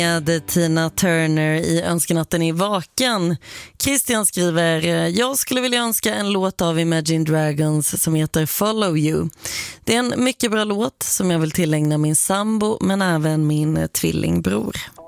Med Tina Turner i Önskenatten i vaken. Christian skriver: jag skulle vilja önska en låt av Imagine Dragons som heter Follow You. Det är en mycket bra låt som jag vill tillägna min sambo men även min tvillingbror.